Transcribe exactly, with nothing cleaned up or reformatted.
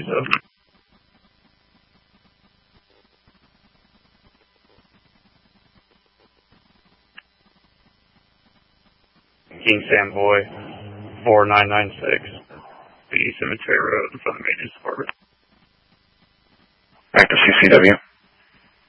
seven. King Samboy, four nine nine six, the Cemetery Road in front of the maintenance department. Active C C W.